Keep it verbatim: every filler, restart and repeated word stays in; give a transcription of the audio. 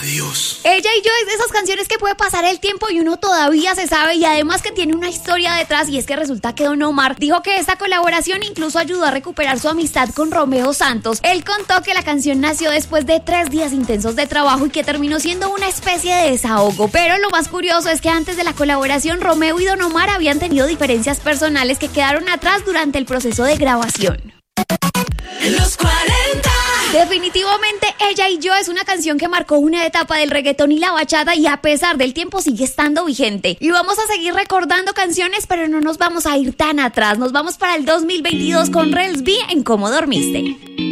Adiós. Ella y yo es de esas canciones que puede pasar el tiempo y uno todavía se sabe, y además que tiene una historia detrás, y es que resulta que Don Omar dijo que esta colaboración incluso ayudó a recuperar su amistad con Romeo Santos. Él contó que la canción nació después de tres días intensos de trabajo y que terminó siendo una especie de desahogo. Pero lo más curioso es que antes de la colaboración, Romeo y Don Omar habían tenido diferencias personales que quedaron atrás durante el proceso de grabación. Los cuarenta. Definitivamente Ella y Yo es una canción que marcó una etapa del reggaetón y la bachata, y a pesar del tiempo sigue estando vigente. Y vamos a seguir recordando canciones, pero no nos vamos a ir tan atrás. Nos vamos para el dos mil veintidós con Rels B en Cómo Dormiste.